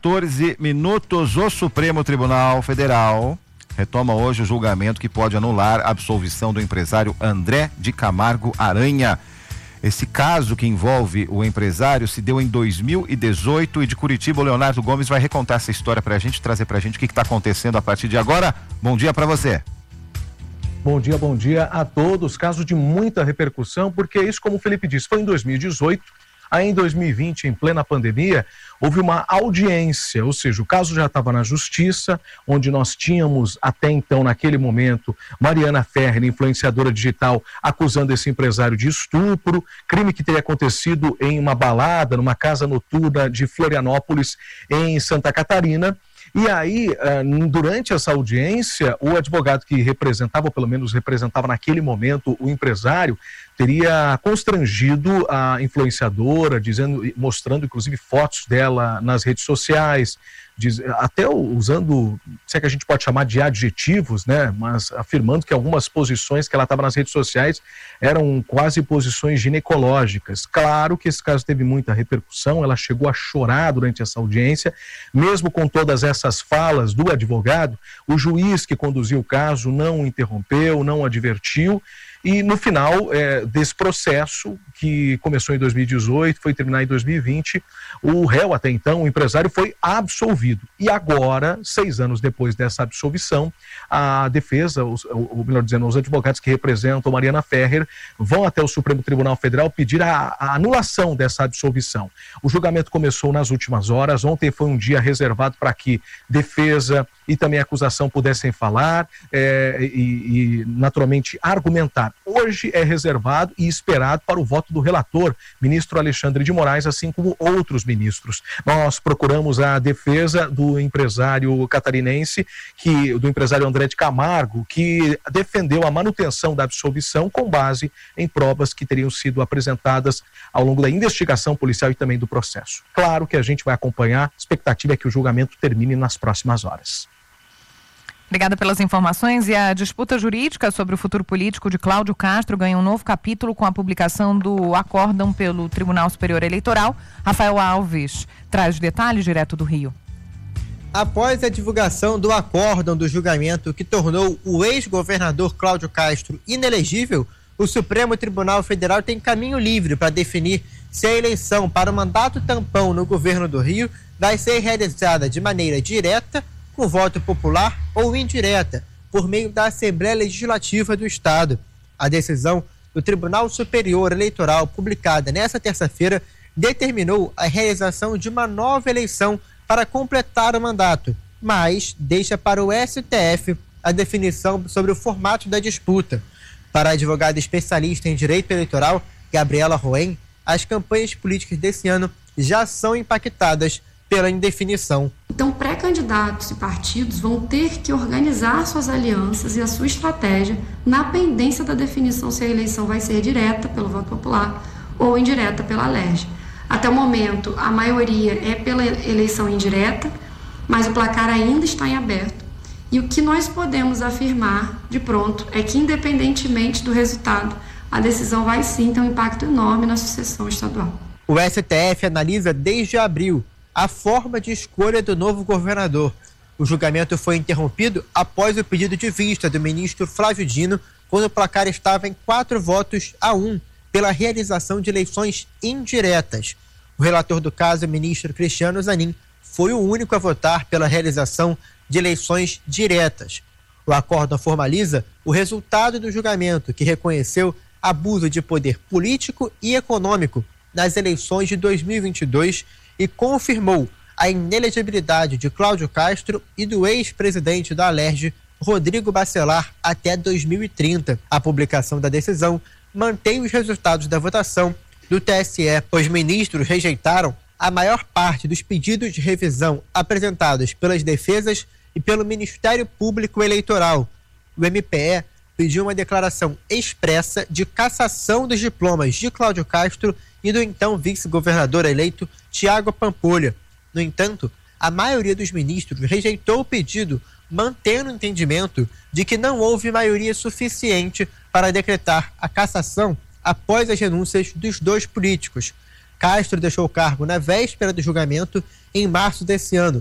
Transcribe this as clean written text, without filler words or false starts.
14 minutos, o Supremo Tribunal Federal retoma hoje o julgamento que pode anular a absolvição do empresário André de Camargo Aranha. Esse caso que envolve o empresário se deu em 2018 e de Curitiba o Leonardo Gomes vai recontar essa história pra gente, trazer pra gente o que está acontecendo a partir de agora. Bom dia para você. Bom dia a todos. Caso de muita repercussão, porque isso, como o Felipe disse, foi em 2018. Aí em 2020, em plena pandemia, houve uma audiência, ou seja, o caso já estava na justiça, onde nós tínhamos até então, naquele momento, Mariana Ferrer, influenciadora digital, acusando esse empresário de estupro, crime que teria acontecido em uma balada, numa casa noturna de Florianópolis, em Santa Catarina. E aí, durante essa audiência, o advogado que representava, ou pelo menos representava naquele momento o empresário, teria constrangido a influenciadora, mostrando inclusive fotos dela nas redes sociais, até usando, se é que a gente pode chamar de adjetivos, né? Mas afirmando que algumas posições que ela estava nas redes sociais eram quase posições ginecológicas. Claro que esse caso teve muita repercussão, ela chegou a chorar durante essa audiência, mesmo com todas essas falas do advogado, o juiz que conduziu o caso não interrompeu, não advertiu. E no final desse processo, que começou em 2018, foi terminar em 2020, o réu até então, o empresário, foi absolvido. E agora, 6 anos depois dessa absolvição, a defesa, ou melhor dizendo, os advogados que representam Mariana Ferrer, vão até o Supremo Tribunal Federal pedir a anulação dessa absolvição. O julgamento começou nas últimas horas, ontem foi um dia reservado para que defesa e também a acusação pudessem falar e naturalmente argumentar. Hoje é reservado e esperado para o voto do relator, ministro Alexandre de Moraes, assim como outros ministros. Nós procuramos a defesa do empresário catarinense, do empresário André de Camargo, que defendeu a manutenção da absolvição com base em provas que teriam sido apresentadas ao longo da investigação policial e também do processo. Claro que a gente vai acompanhar, a expectativa é que o julgamento termine nas próximas horas. Obrigada pelas informações. E a disputa jurídica sobre o futuro político de Cláudio Castro ganha um novo capítulo com a publicação do acórdão pelo Tribunal Superior Eleitoral. Rafael Alves traz detalhes direto do Rio. Após a divulgação do acórdão do julgamento que tornou o ex-governador Cláudio Castro inelegível, o Supremo Tribunal Federal tem caminho livre para definir se a eleição para o mandato tampão no governo do Rio vai ser realizada de maneira direta, com voto popular ou indireta, por meio da Assembleia Legislativa do Estado. A decisão do Tribunal Superior Eleitoral, publicada nesta terça-feira, determinou a realização de uma nova eleição para completar o mandato, mas deixa para o STF a definição sobre o formato da disputa. Para a advogada especialista em direito eleitoral, Gabriela Roen, as campanhas políticas desse ano já são impactadas pela indefinição. Então, pré-candidatos e partidos vão ter que organizar suas alianças e a sua estratégia na pendência da definição se a eleição vai ser direta pelo voto popular ou indireta pela LERJ. Até o momento, a maioria é pela eleição indireta, mas o placar ainda está em aberto. E o que nós podemos afirmar de pronto é que, independentemente do resultado, a decisão vai sim ter um impacto enorme na sucessão estadual. O STF analisa desde abril a forma de escolha do novo governador. O julgamento foi interrompido após o pedido de vista do ministro Flávio Dino, quando o placar estava em 4-1 pela realização de eleições indiretas. O relator do caso, o ministro Cristiano Zanin, foi o único a votar pela realização de eleições diretas. O acórdão formaliza o resultado do julgamento, que reconheceu abuso de poder político e econômico nas eleições de 2022 e confirmou a inelegibilidade de Cláudio Castro e do ex-presidente da LERJ, Rodrigo Bacelar, até 2030. A publicação da decisão mantém os resultados da votação do TSE. Os ministros rejeitaram a maior parte dos pedidos de revisão apresentados pelas defesas e pelo Ministério Público Eleitoral. O MPE pediu uma declaração expressa de cassação dos diplomas de Cláudio Castro e do então vice-governador eleito Tiago Pampolha. No entanto, a maioria dos ministros rejeitou o pedido, mantendo o entendimento de que não houve maioria suficiente para decretar a cassação após as renúncias dos dois políticos. Castro deixou o cargo na véspera do julgamento em março desse ano.